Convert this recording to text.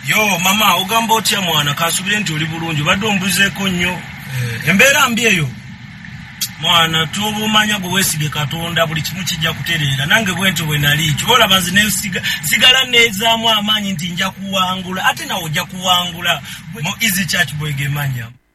Yo mama ogamba otya mwana kasubire nti oli bulungi badde ombuzeeko nnyo embeera mbi eyo mwana tubumanya gwe weesige Katonda buli kimu kijja kutereera nange bwento bwe nali kibola banzi ne sigala neezaamu amaanyi nti nja kuwangula ate nawe ojja kuwangula mu Easy Church boy gemanya